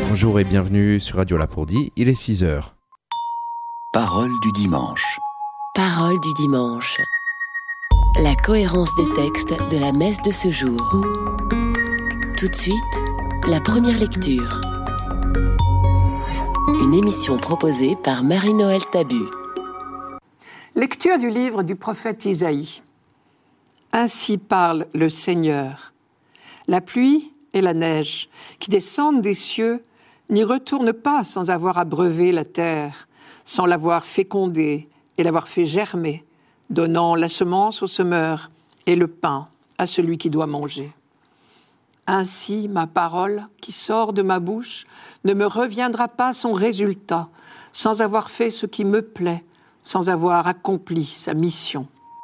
Bonjour et bienvenue sur Radio Lapourdie, il est 6h. Parole du dimanche. Parole du dimanche. La cohérence des textes de la messe de ce jour. Tout de suite, la première lecture. Une émission proposée par Marie-Noël Tabu. Lecture du livre du prophète Isaïe. Ainsi parle le Seigneur. La pluie et la neige qui descendent des cieux n'y retournent pas sans avoir abreuvé la terre, sans l'avoir fécondée et l'avoir fait germer, donnant la semence au semeur et le pain à celui qui doit manger. Ainsi, ma parole qui sort de ma bouche ne me reviendra pas son résultat, sans avoir fait ce qui me plaît, sans avoir accompli sa mission.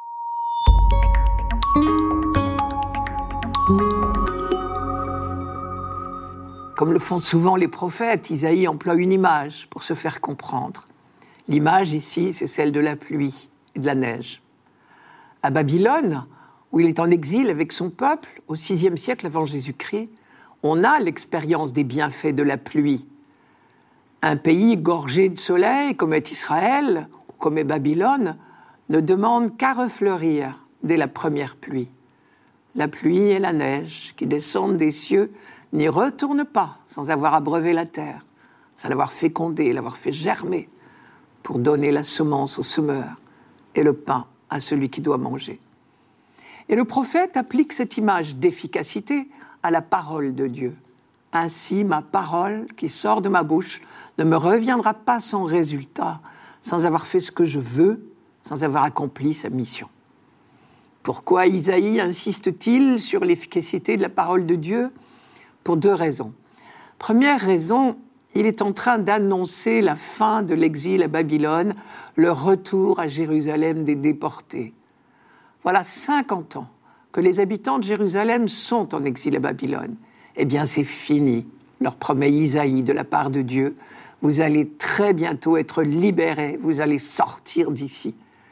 Comme le font souvent les prophètes, Isaïe emploie une image pour se faire comprendre. L'image ici, c'est celle de la pluie et de la neige. À Babylone, où il est en exil avec son peuple, au VIe siècle avant Jésus-Christ, on a l'expérience des bienfaits de la pluie. Un pays gorgé de soleil, comme est Israël, ou comme est Babylone, ne demande qu'à refleurir dès la première pluie. La pluie et la neige qui descendent des cieux n'y retournent pas sans avoir abreuvé la terre, sans l'avoir fécondée, l'avoir fait germer, pour donner la semence au semeur et le pain à celui qui doit manger. Et le prophète applique cette image d'efficacité à la parole de Dieu. Ainsi, ma parole qui sort de ma bouche ne me reviendra pas sans résultat, sans avoir fait ce que je veux, sans avoir accompli sa mission. Pourquoi Isaïe insiste-t-il sur l'efficacité de la parole de Dieu ? Pour deux raisons. Première raison, il est en train d'annoncer la fin de l'exil à Babylone, le retour à Jérusalem des déportés. Voilà 50 ans que les habitants de Jérusalem sont en exil à Babylone. Eh bien, c'est fini, leur promet Isaïe de la part de Dieu. Vous allez très bientôt être libérés, vous allez sortir d'ici.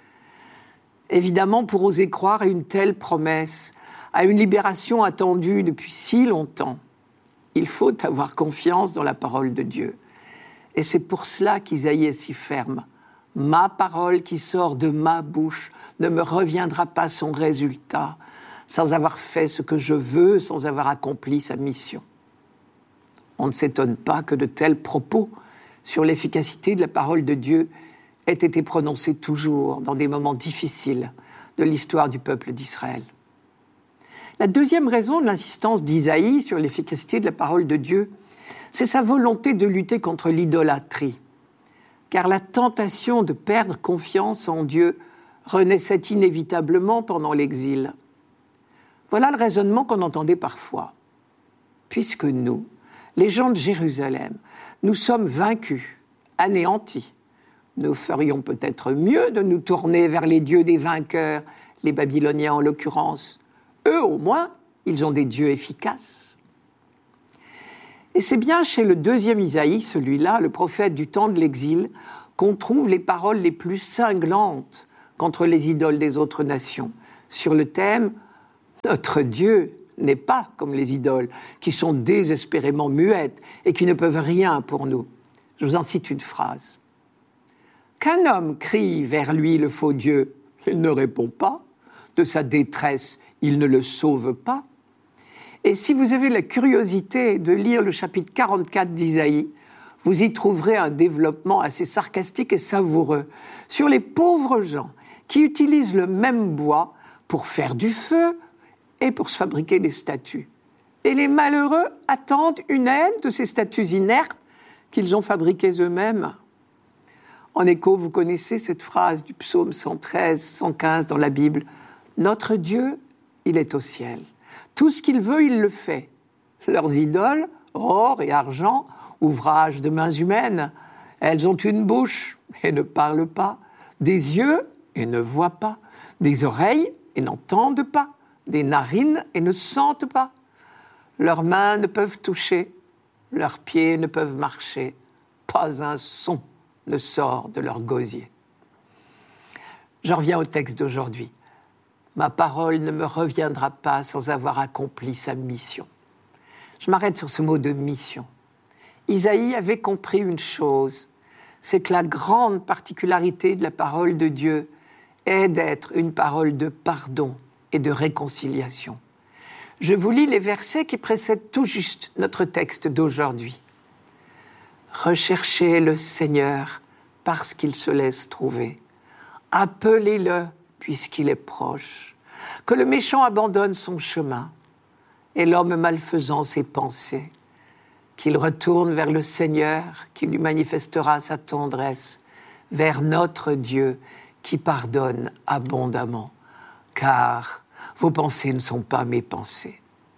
Évidemment, pour oser croire à une telle promesse, à une libération attendue depuis si longtemps, il faut avoir confiance dans la parole de Dieu. Et c'est pour cela qu'Isaïe est si ferme. Ma parole qui sort de ma bouche ne me reviendra pas son résultat, sans avoir fait ce que je veux, sans avoir accompli sa mission. On ne s'étonne pas que de tels propos sur l'efficacité de la parole de Dieu aient été prononcés toujours dans des moments difficiles de l'histoire du peuple d'Israël. La deuxième raison de l'insistance d'Isaïe sur l'efficacité de la parole de Dieu, c'est sa volonté de lutter contre l'idolâtrie. Car la tentation de perdre confiance en Dieu renaissait inévitablement pendant l'exil. Voilà le raisonnement qu'on entendait parfois. Puisque nous, les gens de Jérusalem, nous sommes vaincus, anéantis, nous ferions peut-être mieux de nous tourner vers les dieux des vainqueurs, les Babyloniens en l'occurrence. Eux, au moins, ils ont des dieux efficaces. Et c'est bien chez le deuxième Isaïe, celui-là, le prophète du temps de l'exil, qu'on trouve les paroles les plus cinglantes contre les idoles des autres nations, sur le thème « Notre Dieu n'est pas comme les idoles, qui sont désespérément muettes et qui ne peuvent rien pour nous. » Je vous en cite une phrase. « Qu'un homme crie vers lui le faux Dieu, il ne répond pas. De sa détresse, il ne le sauve pas. » Et si vous avez la curiosité de lire le chapitre 44 d'Isaïe, vous y trouverez un développement assez sarcastique et savoureux sur les pauvres gens qui utilisent le même bois pour faire du feu et pour se fabriquer des statues. Et les malheureux attendent une aide de ces statues inertes qu'ils ont fabriquées eux-mêmes. En écho, vous connaissez cette phrase du psaume 113, 115 dans la Bible. « Notre Dieu, il est au ciel. Tout ce qu'il veut, il le fait. Leurs idoles, or et argent, ouvrage de mains humaines, elles ont une bouche et ne parlent pas, des yeux et ne voient pas, des oreilles et n'entendent pas, des narines et ne sentent pas. Leurs mains ne peuvent toucher, leurs pieds ne peuvent marcher, pas un son ne sort de leur gosier. » Je reviens au texte d'aujourd'hui. Ma parole ne me reviendra pas sans avoir accompli sa mission. Je m'arrête sur ce mot de mission. Isaïe avait compris une chose, c'est que la grande particularité de la parole de Dieu est d'être une parole de pardon et de réconciliation. Je vous lis les versets qui précèdent tout juste notre texte d'aujourd'hui. Recherchez le Seigneur parce qu'il se laisse trouver. Appelez-le puisqu'il est proche. Que le méchant abandonne son chemin et l'homme malfaisant ses pensées. Qu'il retourne vers le Seigneur qui lui manifestera sa tendresse, vers notre Dieu qui pardonne abondamment, car vos pensées ne sont pas mes pensées.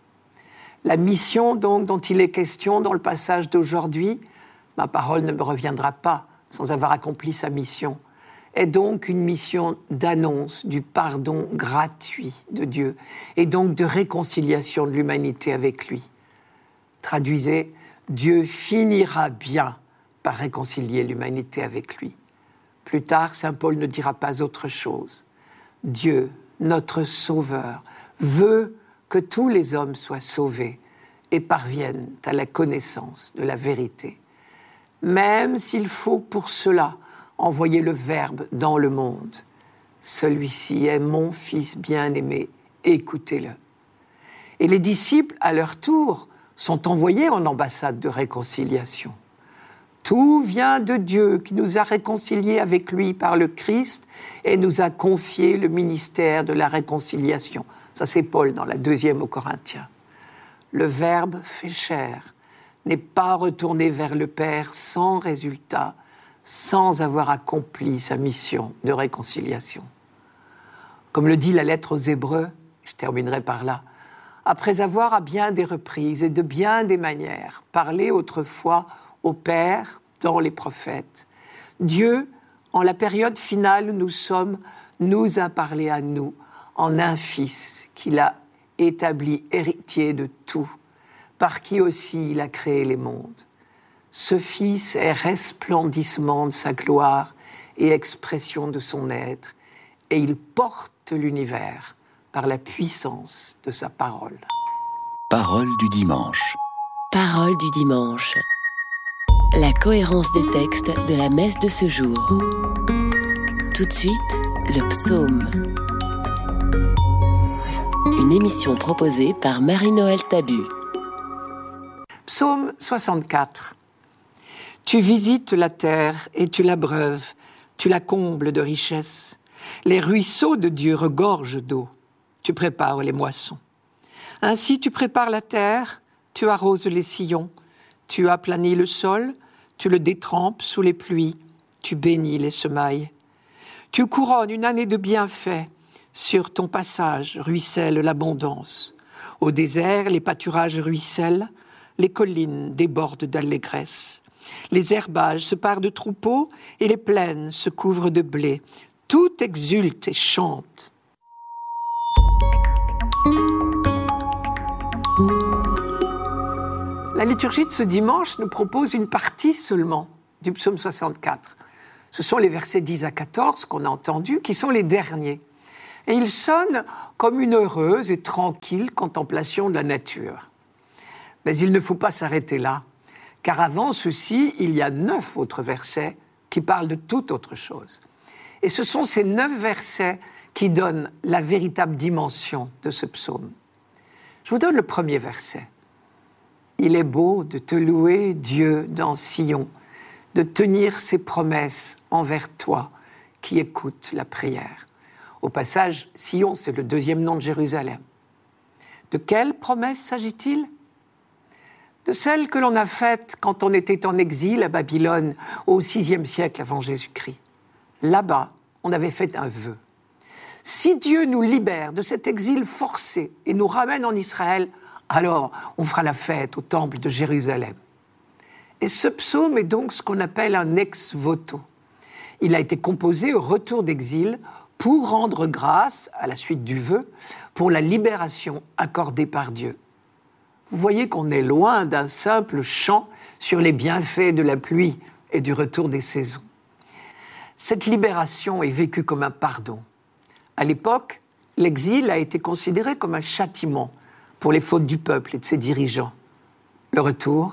La mission donc dont il est question dans le passage d'aujourd'hui, ma parole ne me reviendra pas sans avoir accompli sa mission, est donc une mission d'annonce du pardon gratuit de Dieu et donc de réconciliation de l'humanité avec lui. Traduisez, Dieu finira bien par réconcilier l'humanité avec lui. Plus tard, saint Paul ne dira pas autre chose. Dieu, notre Sauveur, veut que tous les hommes soient sauvés et parviennent à la connaissance de la vérité. Même s'il faut pour cela envoyer le Verbe dans le monde. Celui-ci est mon Fils bien-aimé, écoutez-le. Et les disciples, à leur tour, sont envoyés en ambassade de réconciliation. Tout vient de Dieu qui nous a réconciliés avec lui par le Christ et nous a confié le ministère de la réconciliation. Ça, c'est Paul dans la 2e aux Corinthiens. Le Verbe fait chair, n'est pas retourné vers le Père sans résultat, sans avoir accompli sa mission de réconciliation. Comme le dit la lettre aux Hébreux, je terminerai par là, après avoir à bien des reprises et de bien des manières parlé autrefois au Père dans les prophètes, Dieu, en la période finale où nous sommes, nous a parlé à nous en un Fils qu'il a établi héritier de tout, par qui aussi il a créé les mondes. Ce Fils est resplendissement de sa gloire et expression de son être, et il porte l'univers par la puissance de sa parole. Parole du dimanche. Parole du dimanche. La cohérence des textes de la messe de ce jour. Tout de suite, le psaume. Une émission proposée par Marie-Noël Tabu. Psaume 64. Tu visites la terre et tu l'abreuves, tu la combles de richesses. Les ruisseaux de Dieu regorgent d'eau. Tu prépares les moissons. Ainsi tu prépares la terre, tu arroses les sillons, tu aplanis le sol, tu le détrempes sous les pluies, tu bénis les semailles. Tu couronnes une année de bienfaits, sur ton passage ruisselle l'abondance. Au désert, les pâturages ruissellent, les collines débordent d'allégresse. Les herbages se parent de troupeaux et les plaines se couvrent de blé. Tout exulte et chante. La liturgie de ce dimanche nous propose une partie seulement du psaume 64. Ce sont les versets 10 à 14 qu'on a entendus, qui sont les derniers. Et ils sonnent comme une heureuse et tranquille contemplation de la nature. Mais il ne faut pas s'arrêter là, car avant ceci, il y a 9 autres versets qui parlent de toute autre chose. Et ce sont ces 9 versets qui donnent la véritable dimension de ce psaume. Je vous donne le premier verset. Il est beau de te louer, Dieu, dans Sion, de tenir ses promesses envers toi qui écoutes la prière. Au passage, Sion, c'est le 2e nom de Jérusalem. De quelle promesse s'agit-il ? De celle que l'on a faite quand on était en exil à Babylone au VIe siècle avant Jésus-Christ. Là-bas, on avait fait un vœu. Si Dieu nous libère de cet exil forcé et nous ramène en Israël, alors on fera la fête au temple de Jérusalem. Et ce psaume est donc ce qu'on appelle un ex-voto. Il a été composé au retour d'exil pour rendre grâce, à la suite du vœu, pour la libération accordée par Dieu. Vous voyez qu'on est loin d'un simple chant sur les bienfaits de la pluie et du retour des saisons. Cette libération est vécue comme un pardon. À l'époque, l'exil a été considéré comme un châtiment pour les fautes du peuple et de ses dirigeants. Le retour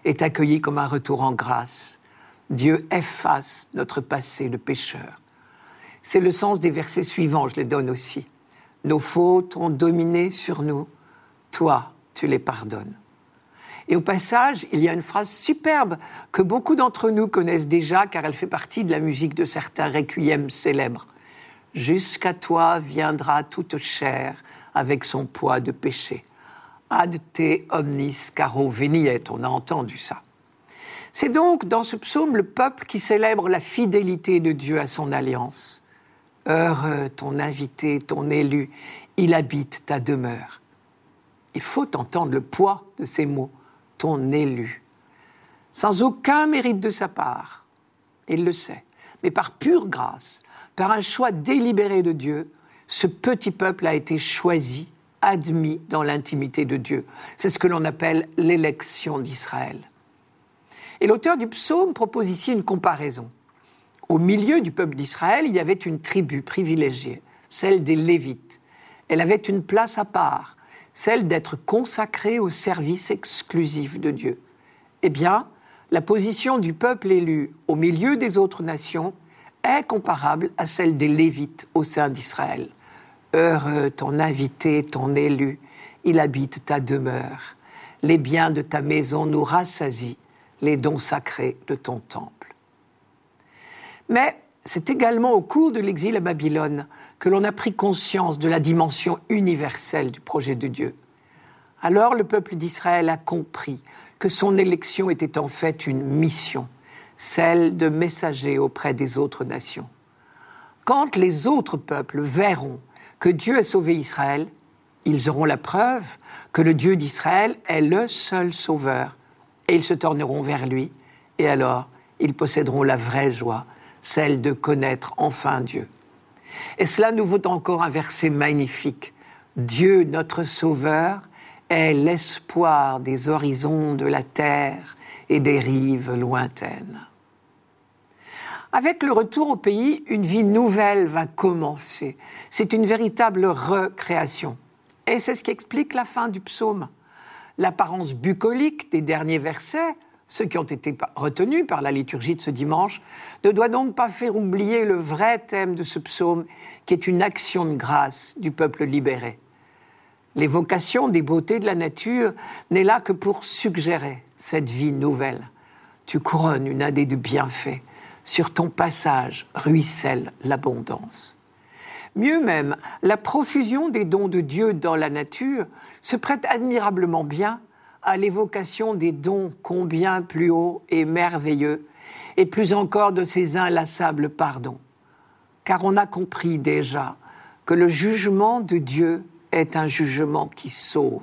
est accueilli comme un retour en grâce. Dieu efface notre passé de pécheur. C'est le sens des versets suivants, je les donne aussi. Nos fautes ont dominé sur nous, toi, tu les pardonnes. Et au passage, il y a une phrase superbe que beaucoup d'entre nous connaissent déjà car elle fait partie de la musique de certains requiems célèbres. Jusqu'à toi viendra toute chair avec son poids de péché. Ad te omnis caro veniet, on a entendu ça. C'est donc dans ce psaume le peuple qui célèbre la fidélité de Dieu à son alliance. Heureux ton invité, ton élu, il habite ta demeure. Il faut entendre le poids de ces mots, ton élu. Sans aucun mérite de sa part, il le sait, mais par pure grâce, par un choix délibéré de Dieu, ce petit peuple a été choisi, admis dans l'intimité de Dieu. C'est ce que l'on appelle l'élection d'Israël. Et l'auteur du psaume propose ici une comparaison. Au milieu du peuple d'Israël, il y avait une tribu privilégiée, celle des Lévites. Elle avait une place à part, celle d'être consacrée au service exclusif de Dieu. Eh bien, la position du peuple élu au milieu des autres nations est comparable à celle des Lévites au sein d'Israël. Heureux ton invité, ton élu, il habite ta demeure. Les biens de ta maison nous rassasient, les dons sacrés de ton temple. Mais c'est également au cours de l'exil à Babylone que l'on a pris conscience de la dimension universelle du projet de Dieu. Alors le peuple d'Israël a compris que son élection était en fait une mission, celle de messager auprès des autres nations. Quand les autres peuples verront que Dieu a sauvé Israël, ils auront la preuve que le Dieu d'Israël est le seul sauveur, et ils se tourneront vers lui, et alors ils posséderont la vraie joie, celle de connaître enfin Dieu. Et cela nous vaut encore un verset magnifique. Dieu, notre Sauveur, est l'espoir des horizons de la terre et des rives lointaines. Avec le retour au pays, une vie nouvelle va commencer. C'est une véritable recréation. Et c'est ce qui explique la fin du psaume. L'apparence bucolique des derniers versets, ceux qui ont été retenus par la liturgie de ce dimanche, ne doit donc pas faire oublier le vrai thème de ce psaume, qui est une action de grâce du peuple libéré. L'évocation des beautés de la nature n'est là que pour suggérer cette vie nouvelle. Tu couronnes une année de bienfaits. Sur ton passage ruisselle l'abondance. Mieux même, la profusion des dons de Dieu dans la nature se prête admirablement bien à l'évocation des dons combien plus hauts et merveilleux, et plus encore de ses inlassables pardons. Car on a compris déjà que le jugement de Dieu est un jugement qui sauve.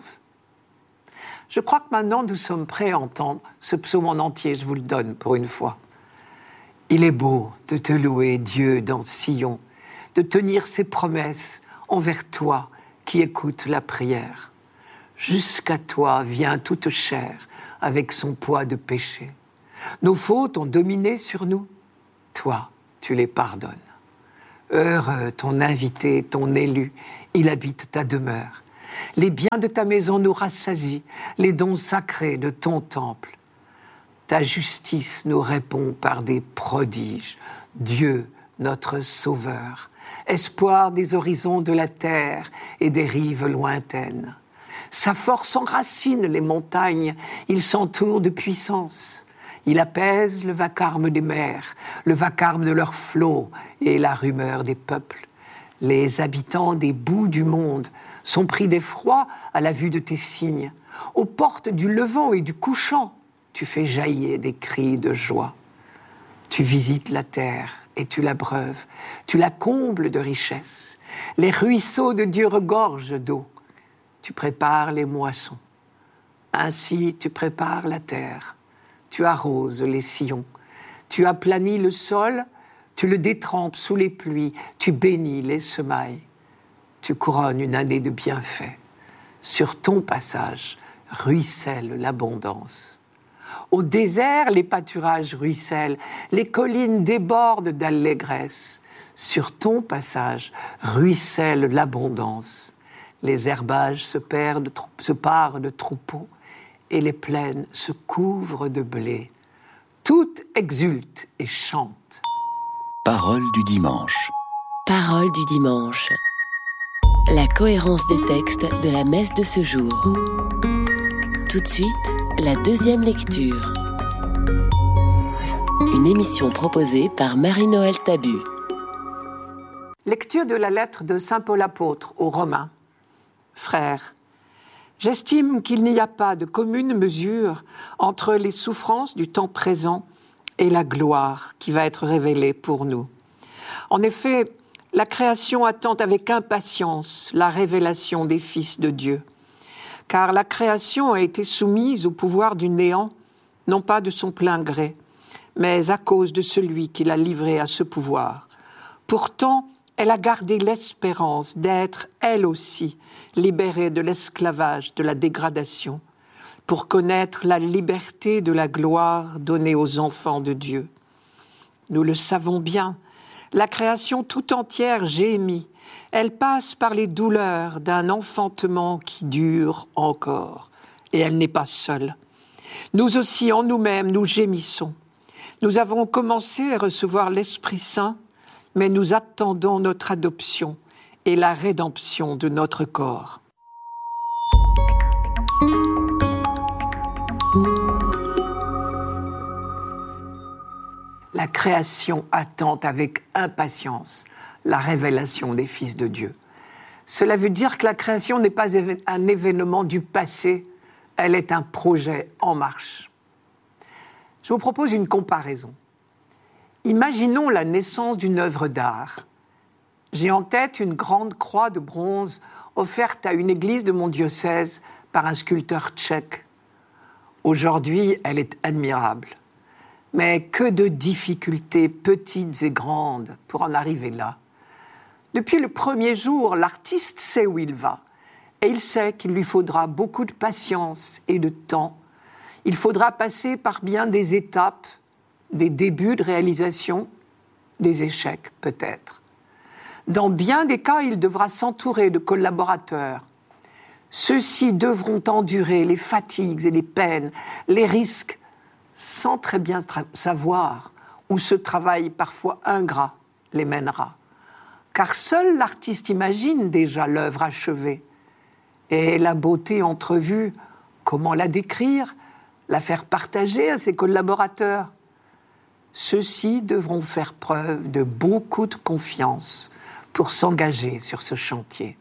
Je crois que maintenant nous sommes prêts à entendre ce psaume en entier, je vous le donne pour une fois. Il est beau de te louer, Dieu, dans Sion, de tenir ses promesses envers toi qui écoutes la prière. Jusqu'à toi vient toute chair avec son poids de péché. Nos fautes ont dominé sur nous. Toi, tu les pardonnes. Heureux ton invité, ton élu, il habite ta demeure. Les biens de ta maison nous rassasient, les dons sacrés de ton temple. Ta justice nous répond par des prodiges. Dieu, notre Sauveur, espoir des horizons de la terre et des rives lointaines. Sa force enracine les montagnes, il s'entoure de puissance. Il apaise le vacarme des mers, le vacarme de leurs flots et la rumeur des peuples. Les habitants des bouts du monde sont pris d'effroi à la vue de tes signes. Aux portes du levant et du couchant, tu fais jaillir des cris de joie. Tu visites la terre et tu l'abreuves, tu la combles de richesses. Les ruisseaux de Dieu regorgent d'eau. Tu prépares les moissons. Ainsi tu prépares la terre. Tu arroses les sillons. Tu aplanis le sol, tu le détrempes sous les pluies. Tu bénis les semailles. Tu couronnes une année de bienfaits. Sur ton passage ruisselle l'abondance. Au désert, les pâturages ruissellent, les collines débordent d'allégresse. Sur ton passage ruisselle l'abondance. Les herbages se parent de troupeaux et les plaines se couvrent de blé. Toutes exultent et chantent. Parole du dimanche. Parole du dimanche. La cohérence des textes de la messe de ce jour. Tout de suite, la deuxième lecture. Une émission proposée par Marie-Noël Tabu. Lecture de la lettre de saint Paul apôtre aux Romains. Frères, j'estime qu'il n'y a pas de commune mesure entre les souffrances du temps présent et la gloire qui va être révélée pour nous. En effet, la création attend avec impatience la révélation des fils de Dieu. Car la création a été soumise au pouvoir du néant, non pas de son plein gré, mais à cause de celui qui l'a livrée à ce pouvoir. Pourtant, elle a gardé l'espérance d'être, elle aussi, libérée de l'esclavage, de la dégradation, pour connaître la liberté de la gloire donnée aux enfants de Dieu. Nous le savons bien, la création tout entière gémit. Elle passe par les douleurs d'un enfantement qui dure encore. Et elle n'est pas seule. Nous aussi, en nous-mêmes, nous gémissons. Nous avons commencé à recevoir l'Esprit Saint, mais nous attendons notre adoption et la rédemption de notre corps. La création attend avec impatience la révélation des fils de Dieu. Cela veut dire que la création n'est pas un événement du passé, elle est un projet en marche. Je vous propose une comparaison. Imaginons la naissance d'une œuvre d'art. J'ai en tête une grande croix de bronze offerte à une église de mon diocèse par un sculpteur tchèque. Aujourd'hui, elle est admirable. Mais que de difficultés petites et grandes pour en arriver là. Depuis le premier jour, l'artiste sait où il va. Et il sait qu'il lui faudra beaucoup de patience et de temps. Il faudra passer par bien des étapes, des débuts de réalisation, des échecs peut-être. Dans bien des cas, il devra s'entourer de collaborateurs. Ceux-ci devront endurer les fatigues et les peines, les risques, sans très bien savoir où ce travail parfois ingrat les mènera. Car seul l'artiste imagine déjà l'œuvre achevée. Et la beauté entrevue, comment la décrire, la faire partager à ses collaborateurs? Ceux-ci devront faire preuve de beaucoup de confiance pour s'engager sur ce chantier.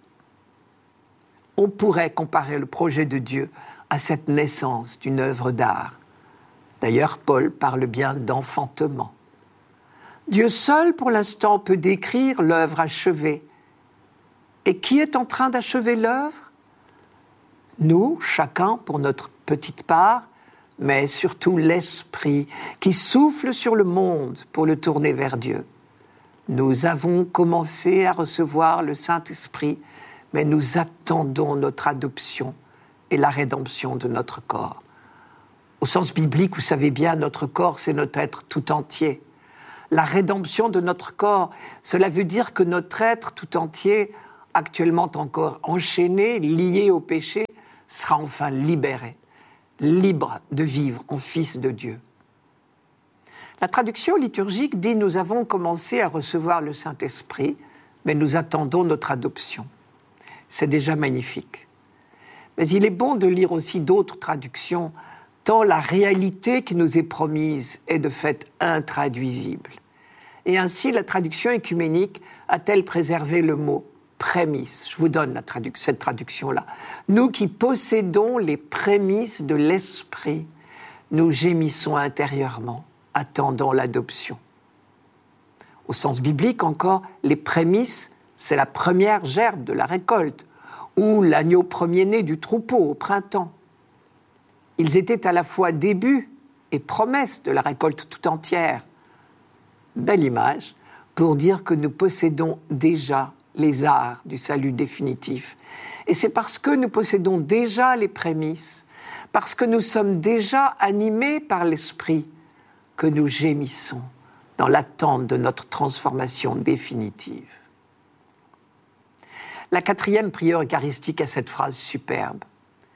On pourrait comparer le projet de Dieu à cette naissance d'une œuvre d'art. D'ailleurs, Paul parle bien d'enfantement. Dieu seul, pour l'instant, peut décrire l'œuvre achevée. Et qui est en train d'achever l'œuvre? Nous, chacun pour notre petite part, mais surtout l'Esprit qui souffle sur le monde pour le tourner vers Dieu. Nous avons commencé à recevoir le Saint-Esprit, mais nous attendons notre adoption et la rédemption de notre corps. Au sens biblique, vous savez bien, notre corps, c'est notre être tout entier. La rédemption de notre corps, cela veut dire que notre être tout entier, actuellement encore enchaîné, lié au péché, sera enfin libéré, libre de vivre en fils de Dieu. La traduction liturgique dit « Nous avons commencé à recevoir le Saint-Esprit, mais nous attendons notre adoption ». C'est déjà magnifique. Mais il est bon de lire aussi d'autres traductions, tant la réalité qui nous est promise est de fait intraduisible. Et ainsi, la traduction œcuménique a-t-elle préservé le mot « prémices ». Je vous donne cette traduction-là. « Nous qui possédons les prémices de l'Esprit, nous gémissons intérieurement, attendant l'adoption. » Au sens biblique encore, les prémices, c'est la première gerbe de la récolte, ou l'agneau premier-né du troupeau au printemps. Ils étaient à la fois début et promesse de la récolte tout entière. Belle image pour dire que nous possédons déjà les arts du salut définitif. Et c'est parce que nous possédons déjà les prémices, parce que nous sommes déjà animés par l'Esprit, que nous gémissons dans l'attente de notre transformation définitive. La 4e prière eucharistique a cette phrase superbe. «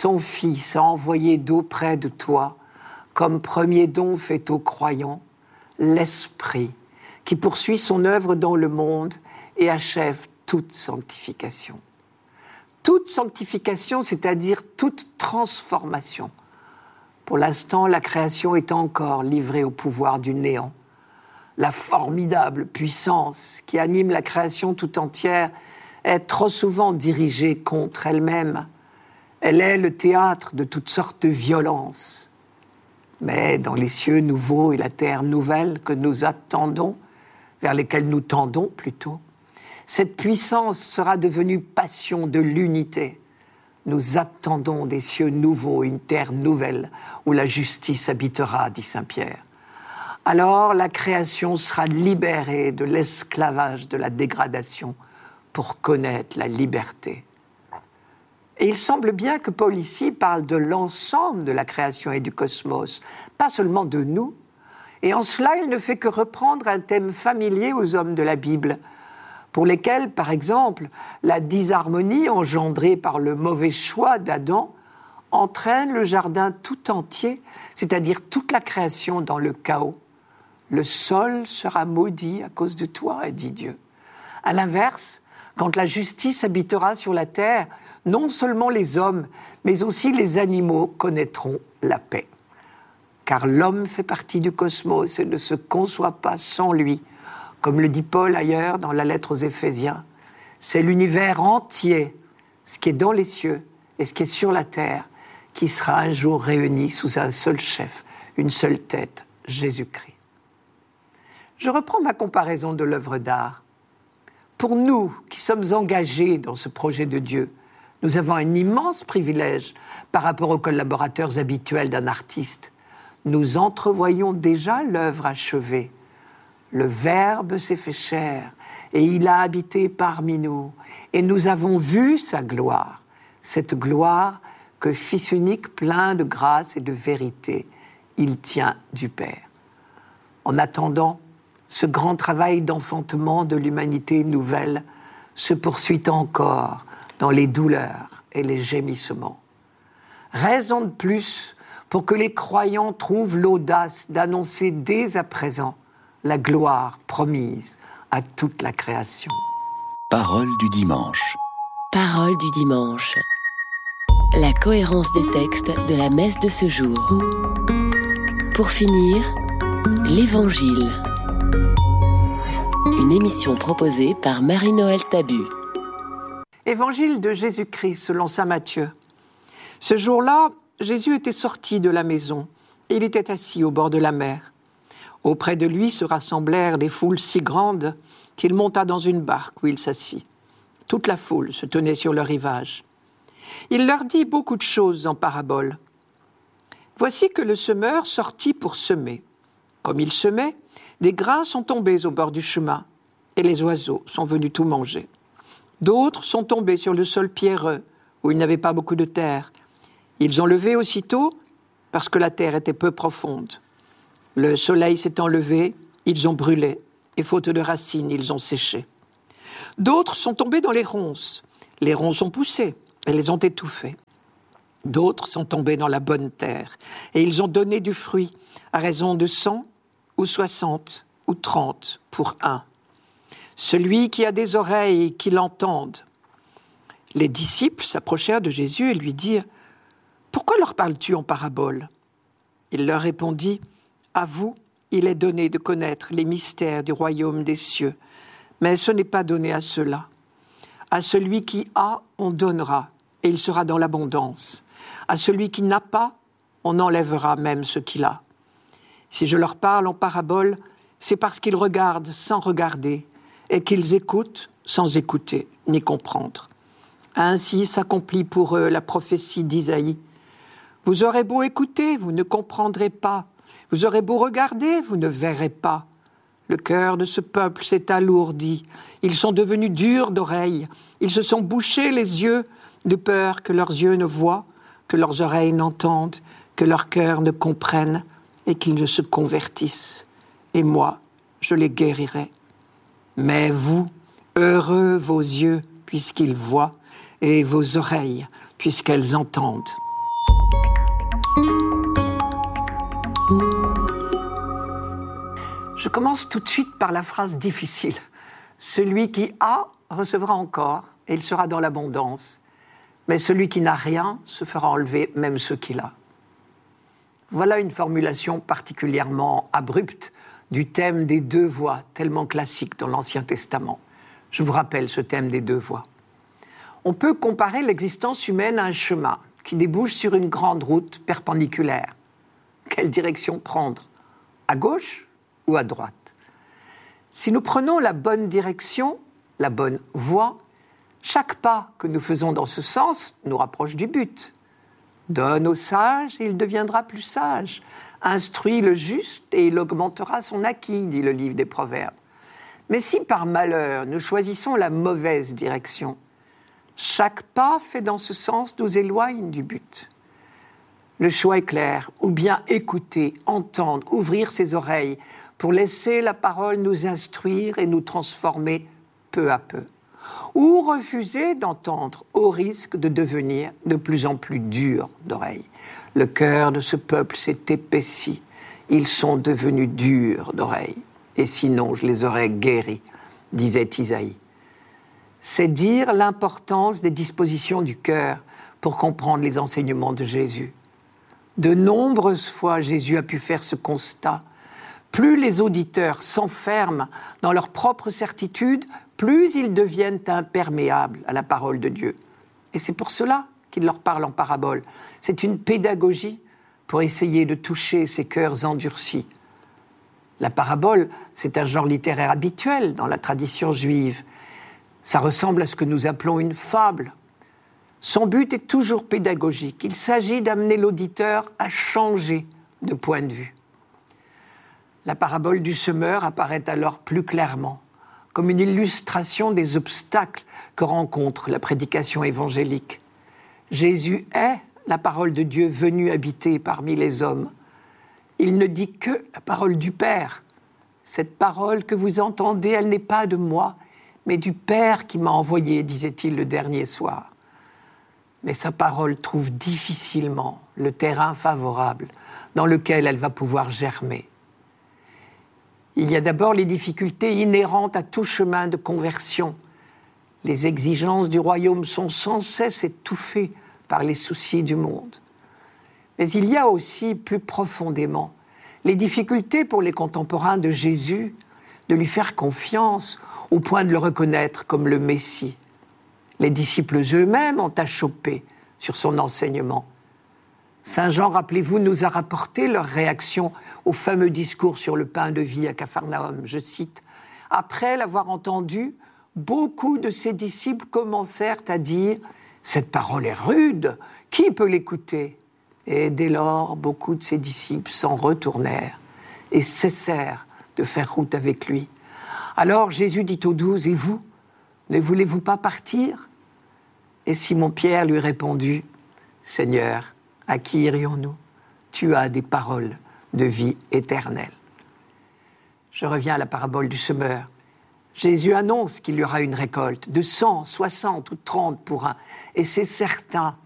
ton Fils a envoyé d'auprès de toi, comme premier don fait aux croyants, l'Esprit qui poursuit son œuvre dans le monde et achève toute sanctification. Toute sanctification, c'est-à-dire toute transformation. Pour l'instant, la création est encore livrée au pouvoir du néant. La formidable puissance qui anime la création tout entière est trop souvent dirigée contre elle-même. Elle est le théâtre de toutes sortes de violences. Mais dans les cieux nouveaux et la terre nouvelle que nous attendons, vers lesquels nous tendons plutôt, cette puissance sera devenue passion de l'unité. Nous attendons des cieux nouveaux, une terre nouvelle, où la justice habitera, dit saint Pierre. Alors la création sera libérée de l'esclavage de la dégradation pour connaître la liberté. Et il semble bien que Paul ici parle de l'ensemble de la création et du cosmos, pas seulement de nous. Et en cela, il ne fait que reprendre un thème familier aux hommes de la Bible, pour lesquels, par exemple, la disharmonie engendrée par le mauvais choix d'Adam entraîne le jardin tout entier, c'est-à-dire toute la création dans le chaos. Le sol sera maudit à cause de toi, a dit Dieu. À l'inverse, quand la justice habitera sur la terre, non seulement les hommes, mais aussi les animaux connaîtront la paix. Car l'homme fait partie du cosmos et ne se conçoit pas sans lui. Comme le dit Paul ailleurs dans la lettre aux Éphésiens, c'est l'univers entier, ce qui est dans les cieux et ce qui est sur la terre, qui sera un jour réuni sous un seul chef, une seule tête, Jésus-Christ. Je reprends ma comparaison de l'œuvre d'art. Pour nous qui sommes engagés dans ce projet de Dieu, nous avons un immense privilège par rapport aux collaborateurs habituels d'un artiste. Nous entrevoyons déjà l'œuvre achevée. Le Verbe s'est fait chair et il a habité parmi nous. Et nous avons vu sa gloire, cette gloire que Fils unique plein de grâce et de vérité, il tient du Père. En attendant, ce grand travail d'enfantement de l'humanité nouvelle se poursuit encore dans les douleurs et les gémissements. Raison de plus pour que les croyants trouvent l'audace d'annoncer dès à présent la gloire promise à toute la création. Parole du dimanche. Parole du dimanche. La cohérence des textes de la messe de ce jour. Pour finir, l'Évangile. Une émission proposée par Marie-Noël Tabu. Évangile de Jésus-Christ selon saint Matthieu. Ce jour-là, Jésus était sorti de la maison et il était assis au bord de la mer. Auprès de lui se rassemblèrent des foules si grandes qu'il monta dans une barque où il s'assit. Toute la foule se tenait sur le rivage. Il leur dit beaucoup de choses en paraboles. Voici que le semeur sortit pour semer. Comme il semait, des grains sont tombés au bord du chemin et les oiseaux sont venus tout manger. D'autres sont tombés sur le sol pierreux où il n'y avait pas beaucoup de terre. Ils ont levé aussitôt parce que la terre était peu profonde. Le soleil s'étant levé, ils ont brûlé, et faute de racines, ils ont séché. D'autres sont tombés dans les ronces. Les ronces ont poussé et les ont étouffés. D'autres sont tombés dans la bonne terre, et ils ont donné du fruit, à raison de 100 ou 60 ou 30 pour un. Celui qui a des oreilles, qui l'entende. Les disciples s'approchèrent de Jésus et lui dirent « Pourquoi leur parles-tu en parabole ?» Il leur répondit « À vous, il est donné de connaître les mystères du royaume des cieux, mais ce n'est pas donné à ceux-là. À celui qui a, on donnera, et il sera dans l'abondance. À celui qui n'a pas, on enlèvera même ce qu'il a. Si je leur parle en parabole, c'est parce qu'ils regardent sans regarder, et qu'ils écoutent sans écouter ni comprendre. Ainsi s'accomplit pour eux la prophétie d'Isaïe. Vous aurez beau écouter, vous ne comprendrez pas. Vous aurez beau regarder, vous ne verrez pas. Le cœur de ce peuple s'est alourdi. Ils sont devenus durs d'oreilles. Ils se sont bouchés les yeux de peur que leurs yeux ne voient, que leurs oreilles n'entendent, que leur cœur ne comprenne et qu'ils ne se convertissent. Et moi, je les guérirai. Mais vous, heureux vos yeux puisqu'ils voient et vos oreilles puisqu'elles entendent. Je commence tout de suite par la phrase difficile. Celui qui a recevra encore, et il sera dans l'abondance. Mais celui qui n'a rien se fera enlever même ce qu'il a. Voilà une formulation particulièrement abrupte du thème des deux voies, tellement classique dans l'Ancien Testament. Je vous rappelle ce thème des deux voies. On peut comparer l'existence humaine à un chemin qui débouche sur une grande route perpendiculaire. Quelle direction prendre ? À gauche ou à droite ? Si nous prenons la bonne direction, la bonne voie, chaque pas que nous faisons dans ce sens nous rapproche du but. Donne au sage et il deviendra plus sage. Instruis le juste et il augmentera son acquis, dit le livre des Proverbes. Mais si par malheur nous choisissons la mauvaise direction, chaque pas fait dans ce sens nous éloigne du but. Le choix est clair, ou bien écouter, entendre, ouvrir ses oreilles pour laisser la parole nous instruire et nous transformer peu à peu. Ou refuser d'entendre au risque de devenir de plus en plus dur d'oreille. Le cœur de ce peuple s'est épaissi, ils sont devenus durs d'oreille. Et sinon, je les aurais guéris, disait Isaïe. C'est dire l'importance des dispositions du cœur pour comprendre les enseignements de Jésus. De nombreuses fois, Jésus a pu faire ce constat. Plus les auditeurs s'enferment dans leur propre certitude, plus ils deviennent imperméables à la parole de Dieu. Et c'est pour cela qu'il leur parle en parabole. C'est une pédagogie pour essayer de toucher ces cœurs endurcis. La parabole, c'est un genre littéraire habituel dans la tradition juive. Ça ressemble à ce que nous appelons une fable. Son but est toujours pédagogique. Il s'agit d'amener l'auditeur à changer de point de vue. La parabole du semeur apparaît alors plus clairement, comme une illustration des obstacles que rencontre la prédication évangélique. Jésus est la parole de Dieu venue habiter parmi les hommes. Il ne dit que la parole du Père. Cette parole que vous entendez, elle n'est pas de moi, mais du Père qui m'a envoyé, disait-il le dernier soir. Mais sa parole trouve difficilement le terrain favorable dans lequel elle va pouvoir germer. Il y a d'abord les difficultés inhérentes à tout chemin de conversion. Les exigences du royaume sont sans cesse étouffées par les soucis du monde. Mais il y a aussi, plus profondément, les difficultés pour les contemporains de Jésus de lui faire confiance au point de le reconnaître comme le Messie. Les disciples eux-mêmes ont achoppé sur son enseignement. Saint Jean, rappelez-vous, nous a rapporté leur réaction au fameux discours sur le pain de vie à Capharnaüm. Je cite, « Après l'avoir entendu, beaucoup de ses disciples commencèrent à dire « Cette parole est rude, qui peut l'écouter ?» Et dès lors, beaucoup de ses disciples s'en retournèrent et cessèrent de faire route avec lui. Alors Jésus dit aux 12, « Et vous, ne voulez-vous pas partir ?» Et Simon-Pierre lui répondit, « Seigneur, à qui irions-nous ? Tu as des paroles de vie éternelle. » Je reviens à la parabole du semeur. Jésus annonce qu'il y aura une récolte de 100, 60 ou 30 pour un. Et c'est certain